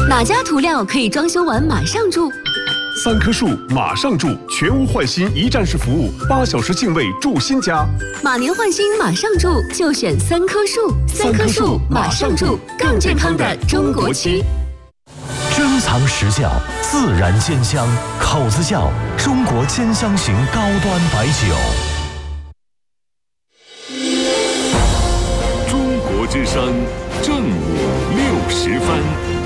哪家涂料可以装修完马上住 ？3棵树马上住，全屋换新一站式服务，8小时净位住新家。 马年换新马上住，就选3棵树。3棵树马上住，更健康的中国漆。 珍藏实窖，自然煎香，口子窖中国煎香型高端白酒。 中国之声正午60分。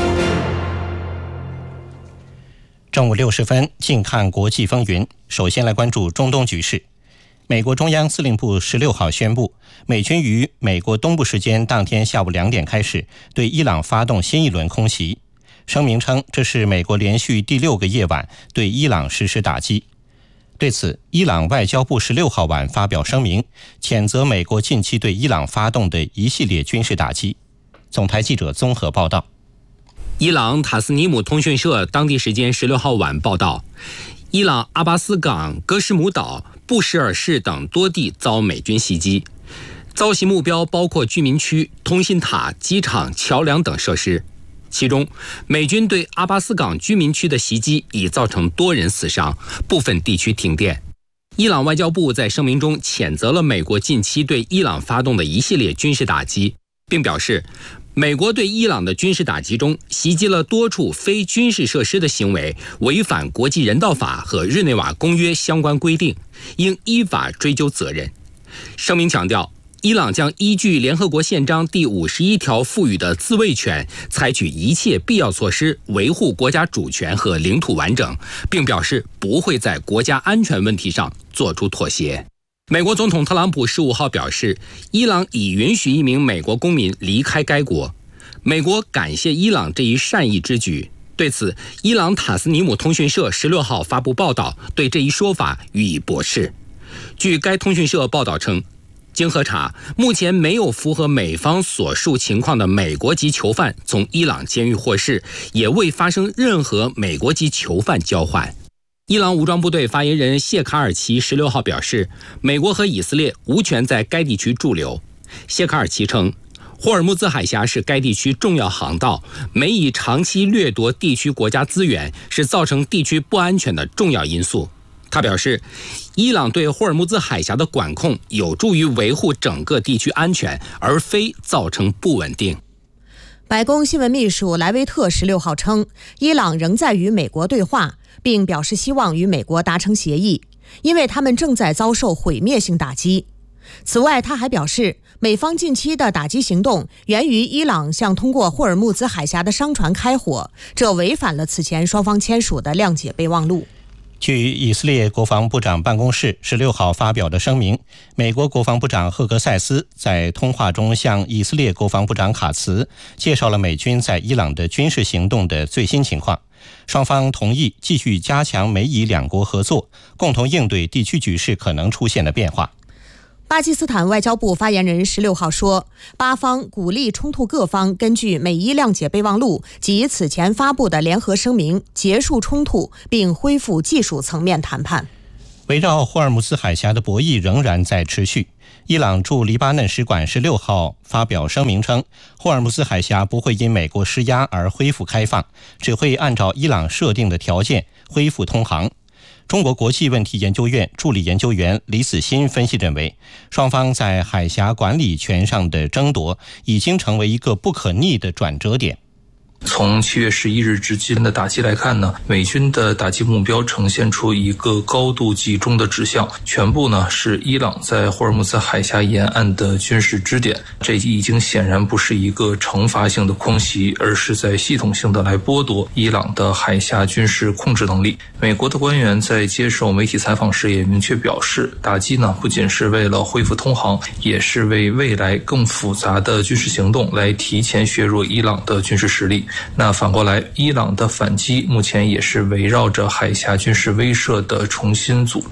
正午60分，近看国际风云。首先来关注中东局势。美国中央司令部16号宣布，美军于美国东部时间当天下午2点开始对伊朗发动新一轮空袭。声明称，这是美国连续第6个夜晚对伊朗实施打击。对此，伊朗外交部16号晚发表声明，谴责美国近期对伊朗发动的一系列军事打击。总台记者综合报道。 伊朗塔斯尼姆通讯社当地时间16号晚报道，伊朗阿巴斯港、格什姆岛、布什尔市等多地遭美军袭击，遭袭目标包括居民区、通信塔、机场、桥梁等设施。其中，美军对阿巴斯港居民区的袭击已造成多人死伤，部分地区停电。伊朗外交部在声明中谴责了美国近期对伊朗发动的一系列军事打击，并表示，美国对伊朗的军事打击中袭击了多处非军事设施的行为违反国际人道法和日内瓦公约相关规定，应依法追究责任。声明强调，伊朗将依据联合国宪章第51条赋予的自卫权，采取一切必要措施维护国家主权和领土完整，并表示不会在国家安全问题上做出妥协。美国总统特朗普15号表示，伊朗已允许一名美国公民离开该国。美国感谢伊朗这一善意之举。对此，伊朗塔斯尼姆通讯社16号发布报道，对这一说法予以驳斥。据该通讯社报道称，经核查，目前没有符合美方所述情况的美国籍囚犯从伊朗监狱获释，也未发生任何美国籍囚犯交换。伊朗武装部队发言人谢卡尔奇16号表示，美国和以色列无权在该地区驻留。谢卡尔奇称，霍尔木兹海峡是该地区重要航道，美以长期掠夺地区国家资源是造成地区不安全的重要因素。他表示，伊朗对霍尔木兹海峡的管控有助于维护整个地区安全，而非造成不稳定。 白宫新闻秘书莱维特16号称，伊朗仍在与美国对话，并表示希望与美国达成协议，因为他们正在遭受毁灭性打击。此外，他还表示，美方近期的打击行动源于伊朗向通过霍尔木兹海峡的商船开火，这违反了此前双方签署的谅解备忘录。 据以色列国防部长办公室16号发表的声明，美国国防部长赫格塞斯在通话中向以色列国防部长卡茨介绍了美军在伊朗的军事行动的最新情况，双方同意继续加强美以两国合作，共同应对地区局势可能出现的变化。 巴基斯坦外交部发言人16号说，巴方鼓励冲突各方根据美伊谅解备忘录及此前发布的联合声明结束冲突，并恢复技术层面谈判。 围绕霍尔木兹海峡的博弈仍然在持续。伊朗驻黎巴嫩使馆16号发表声明称，霍尔木兹海峡不会因美国施压而恢复开放，只会按照伊朗设定的条件恢复通航。中国国际问题研究院助理研究员李子欣分析认为，双方在海峡管理权上的争夺已经成为一个不可逆的转折点。 从7月11日至今的打击来看呢，美军的打击目标呈现出一个高度集中的指向，全部呢是伊朗在霍尔木兹海峡沿岸的军事支点。这已经显然不是一个惩罚性的空袭，而是在系统性的来剥夺伊朗的海峡军事控制能力。美国的官员在接受媒体采访时也明确表示，打击呢不仅是为了恢复通航，也是为未来更复杂的军事行动来提前削弱伊朗的军事实力。那反过来，伊朗的反击目前也是围绕着海峡军事威慑的重新组织。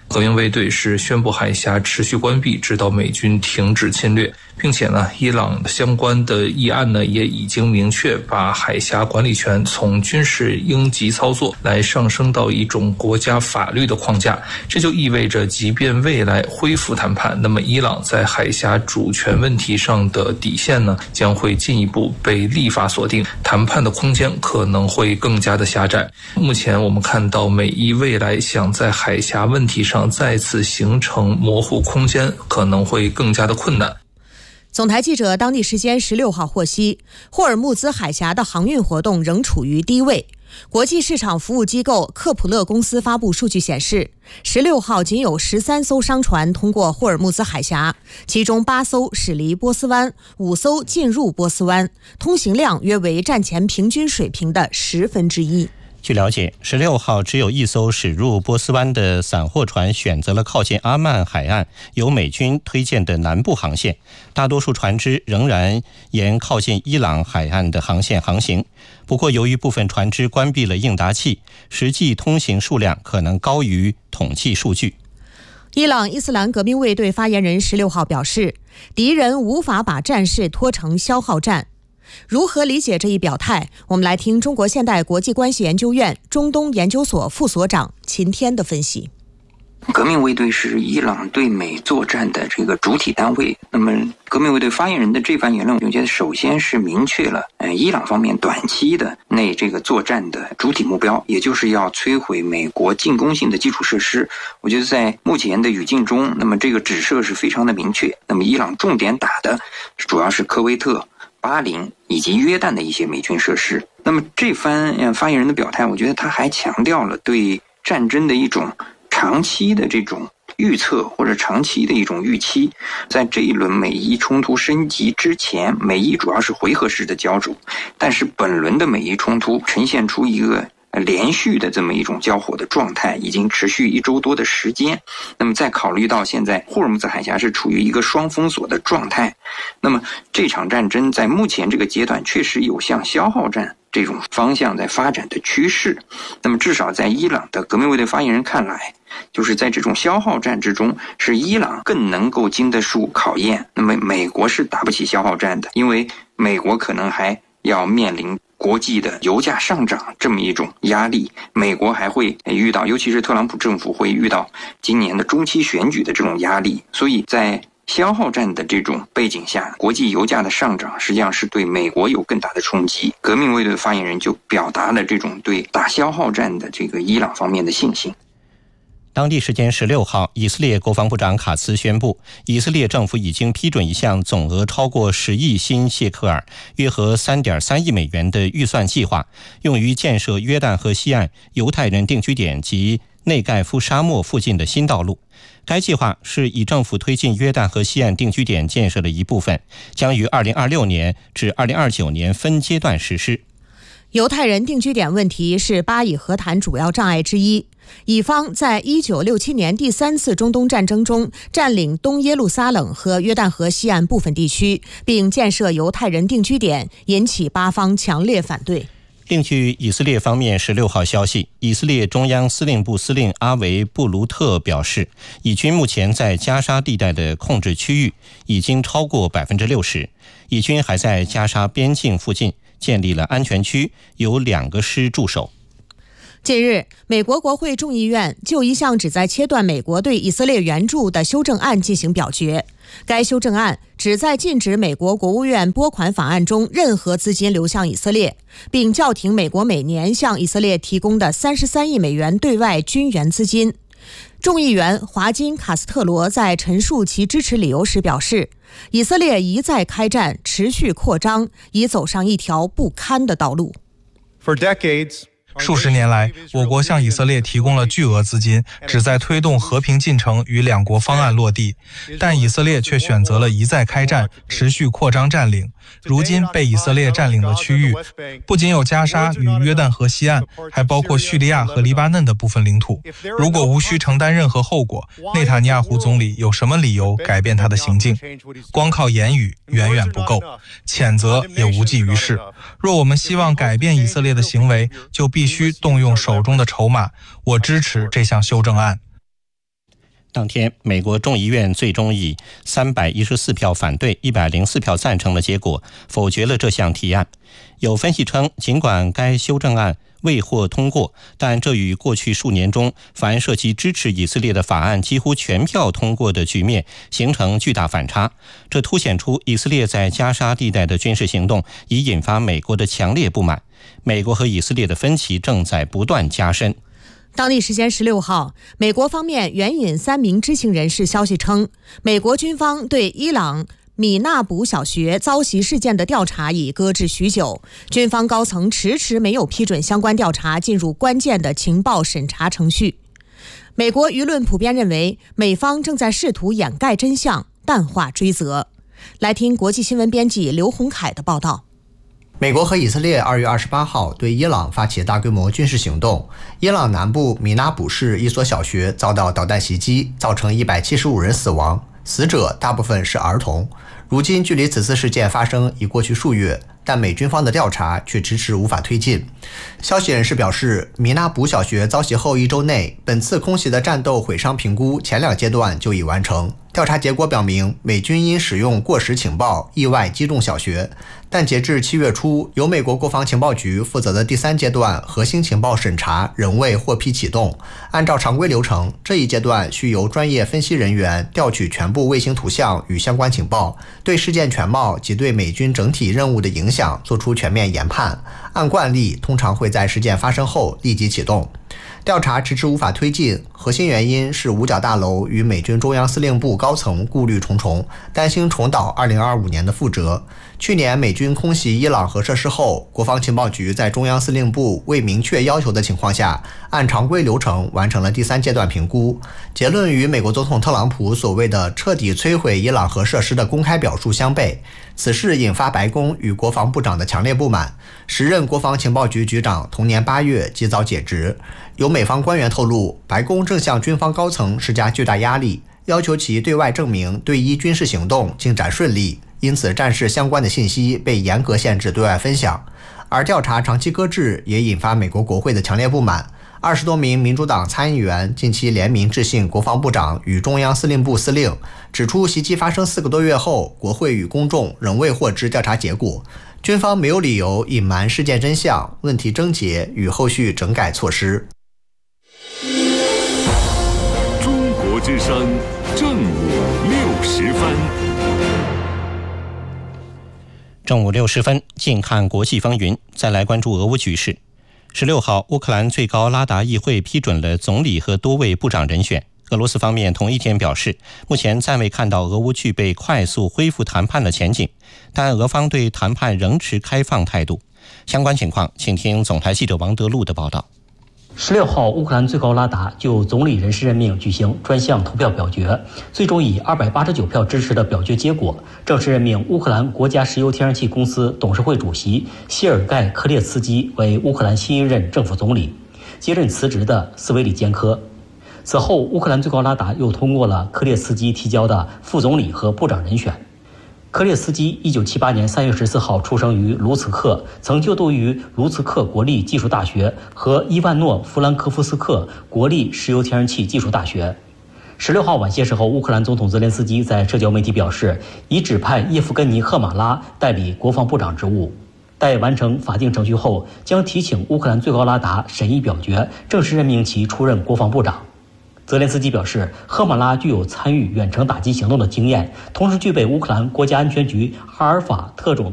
革命卫队是宣布海峡持续关闭，直到美军停止侵略，并且呢，伊朗相关的议案呢也已经明确把海峡管理权从军事应急操作来上升到一种国家法律的框架。这就意味着，即便未来恢复谈判，那么伊朗在海峡主权问题上的底线呢将会进一步被立法锁定，谈判的空间可能会更加的狭窄。目前我们看到，美伊未来想在海峡问题上再次形成模糊空间，可能会更加的困难。 总台记者当地时间16号获悉，霍尔木兹海峡的航运活动仍处于低位。国际市场服务机构克普勒公司发布数据显示，16号仅有13艘商船通过霍尔木兹海峡，其中8艘驶离波斯湾，5艘进入波斯湾，通行量约为战前平均水平的1/10。 据了解，16号只有1艘驶入波斯湾的散货船选择了靠近阿曼海岸由美军推荐的南部航线，大多数船只仍然沿靠近伊朗海岸的航线航行。不过，由于部分船只关闭了应答器，实际通行数量可能高于统计数据。 伊朗伊斯兰革命卫队发言人16号表示，敌人无法把战事拖成消耗战。如何理解这一表态？我们来听中国现代国际关系研究院中东研究所副所长秦天的分析。 革命卫队是伊朗对美作战的这个主体单位，那么革命卫队发言人的这番言论，我觉得首先是明确了伊朗方面短期的这个作战的主体目标，也就是要摧毁美国进攻性的基础设施。我觉得在目前的语境中，那么这个指涉是非常的明确。那么伊朗重点打的主要是科威特、巴林以及约旦的一些美军设施。那么这番发言人的表态，我觉得他还强调了对战争的一种长期的这种预测或者长期的一种预期。在这一轮美伊冲突升级之前，美伊主要是回合式的角逐，但是本轮的美伊冲突呈现出一个连续的这么一种交火的状态，已经持续1周多的时间。那么再考虑到现在霍尔木兹海峡是处于一个双封锁的状态，那么这场战争在目前这个阶段确实有向消耗战这种方向在发展的趋势。那么至少在伊朗的革命卫队发言人看来，就是在这种消耗战之中，是伊朗更能够经得住考验。那么美国是打不起消耗战的，因为美国可能还要面临国际的油价上涨这么一种压力，美国还会遇到，尤其是特朗普政府会遇到今年的中期选举的这种压力。所以在消耗战的这种背景下，国际油价的上涨实际上是对美国有更大的冲击。革命卫队发言人就表达了这种对打消耗战的这个伊朗方面的信心。 当地时间16号，以色列国防部长卡茨宣布，以色列政府已经批准一项总额超过10亿新谢克尔，约合3.3亿美元的预算计划，用于建设约旦河西岸犹太人定居点及内盖夫沙漠附近的新道路。该计划是以政府推进约旦河西岸定居点建设的一部分，将于2026年至2029年分阶段实施。 犹太人定居点问题是巴以和谈主要障碍之一。以方在1967年第3次中东战争中占领东耶路撒冷和约旦河西岸部分地区，并建设犹太人定居点，引起巴方强烈反对。 另据以色列方面16号消息，以色列中央司令部司令阿维布卢特表示，以军目前在加沙地带的控制区域已经超过 60%， 以军还在加沙边境附近建立了安全区，有2个师驻守。 近日，美国国会众议院就一项旨在切断美国对以色列援助的修正案进行表决。该修正案旨在禁止美国国务院拨款法案中任何资金流向以色列，并叫停美国每年向以色列提供的33亿美元对外军援资金。众议员华金·卡斯特罗在陈述其支持理由时表示，以色列一再开战，持续扩张，已走上一条不堪的道路。 数十年来，我国向以色列提供了巨额资金，旨在推动和平进程与两国方案落地，但以色列却选择了一再开战，持续扩张占领。如今被以色列占领的区域不仅有加沙与约旦河西岸，还包括叙利亚和黎巴嫩的部分领土。如果无需承担任何后果，内塔尼亚胡总理有什么理由改变他的行径？光靠言语远远不够，谴责也无济于事。若我们希望改变以色列的行为，就必须动用手中的筹码。我支持这项修正案。 当天，美国众议院最终以314票反对、104票赞成的结果否决了这项提案。有分析称，尽管该修正案未获通过，但这与过去数年中凡涉及支持以色列的法案几乎全票通过的局面形成巨大反差。这凸显出以色列在加沙地带的军事行动已引发美国的强烈不满。美国和以色列的分歧正在不断加深。 当地时间16号，美国方面援引3名知情人士消息称，美国军方对伊朗米纳卜小学遭袭事件的调查已搁置许久，军方高层迟迟没有批准相关调查进入关键的情报审查程序。美国舆论普遍认为，美方正在试图掩盖真相，淡化追责。来听国际新闻编辑刘洪凯的报道。 美国和以色列2月28号对伊朗发起大规模军事行动，伊朗南部米纳卜市一所小学遭到导弹袭击，造成175人死亡，死者大部分是儿童。如今距离此次事件发生已过去数月，但美军方的调查却迟迟无法推进。消息人士表示，米纳卜小学遭袭后1周内，本次空袭的战斗毁伤评估前2阶段就已完成。调查结果表明，美军因使用过时情报意外击中小学，但截至7月初，由美国国防情报局负责的第3阶段核心情报审查仍未获批启动。按照常规流程，这一阶段需由专业分析人员调取全部卫星图像与相关情报，对事件全貌及对美军整体任务的影响做出全面研判。按惯例，通常会在事件发生后立即启动。调查迟迟无法推进，核心原因是五角大楼与美军中央司令部高层顾虑重重，担心重蹈2025年的覆辙。去年美军空袭伊朗核设施后，国防情报局在中央司令部未明确要求的情况下，按常规流程完成了第3阶段评估，结论与美国总统特朗普所谓的彻底摧毁伊朗核设施的公开表述相悖。此事引发白宫与国防部长的强烈不满，时任国防情报局局长同年8月及早解职。有美方官员透露，白宫正向军方高层施加巨大压力，要求其对外证明对伊军事行动进展顺利，因此战事相关的信息被严格限制对外分享。而调查长期搁置也引发美国国会的强烈不满。20多名民主党参议员近期联名致信国防部长与中央司令部司令，指出袭击发生4个多月后，国会与公众仍未获知调查结果，军方没有理由隐瞒事件真相、问题症结与后续整改措施。 中国之声正午60分。 正午60分，近看国际风云，再来关注俄乌局势。16号，乌克兰最高拉达议会批准了总理和多位部长人选。俄罗斯方面同一天表示，目前暂未看到俄乌具备快速恢复谈判的前景，但俄方对谈判仍持开放态度。相关情况，请听总台记者王德禄的报道。 16号，乌克兰最高拉达就总理人事任命举行专项投票表决，最终以289票支持的表决结果，正式任命乌克兰国家石油天然气公司董事会主席谢尔盖·科列茨基为乌克兰新一任政府总理，接任辞职的斯维里坚科。此后，乌克兰最高拉达又通过了科列茨基提交的副总理和部长人选。科列茨基1978年3月14号出生于卢茨克，曾就读于卢茨克国立技术大学和伊万诺·弗兰科夫斯克国立石油天然气技术大学。16号晚些时候，乌克兰总统泽连斯基在社交媒体表示，已指派叶夫根尼·赫马拉代理国防部长职务。待完成法定程序后，将提请乌克兰最高拉达审议表决，正式任命其出任国防部长。泽连斯基表示，赫马拉具有参与远程打击行动的经验，同时具备乌克兰国家安全局阿尔法特种